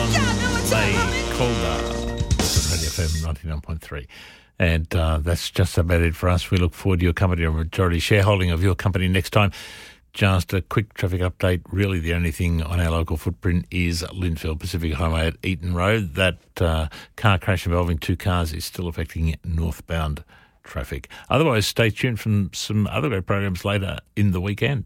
on May Calder. This is Radio FM 99.3. And that's just about it for us. We look forward to your company or majority shareholding of your company next time. Just a quick traffic update. Really the only thing on our local footprint is Linfield Pacific Highway at Eaton Road. That car crash involving two cars is still affecting northbound traffic. Otherwise, stay tuned for some other great programs later in the weekend.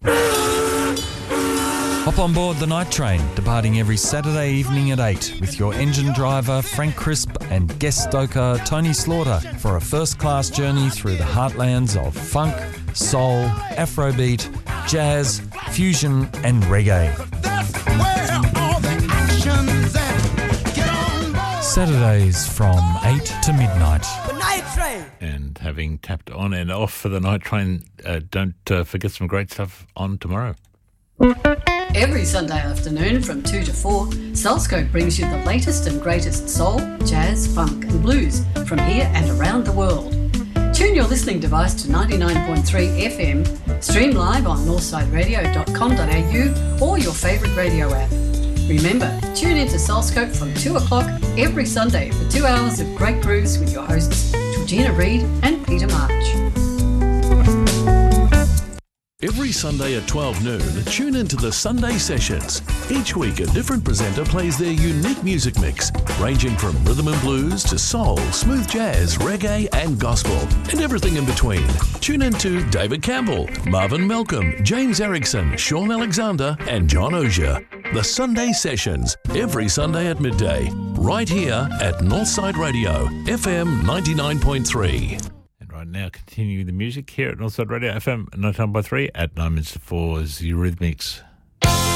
Hop on board the night train, departing every Saturday evening at 8 with your engine driver Frank Crisp and guest stoker Tony Slaughter for a first-class journey through the heartlands of funk, soul, afrobeat, jazz, fusion and reggae. That's where all the action's at. Get on board. Saturdays from 8 to midnight. The night train. And having tapped on and off for the night train, don't forget some great stuff on tomorrow. Every Sunday afternoon from 2 to 4, Soulscope brings you the latest and greatest soul, jazz, funk and blues from here and around the world. Tune your listening device to 99.3 FM, stream live on northsideradio.com.au or your favourite radio app. Remember, tune into Soulscope from 2 o'clock every Sunday for 2 hours of great grooves with your hosts Georgina Reid and Peter March. Every Sunday at 12 noon, tune into the Sunday Sessions. Each week, a different presenter plays their unique music mix, ranging from rhythm and blues to soul, smooth jazz, reggae and gospel, and everything in between. Tune in to David Campbell, Marvin Malcolm, James Erickson, Sean Alexander and John Ozier. The Sunday Sessions, every Sunday at midday, right here at Northside Radio, FM 99.3. Now continue the music here at Northside Radio FM 99.3 at 9 minutes to 4 is Eurythmics.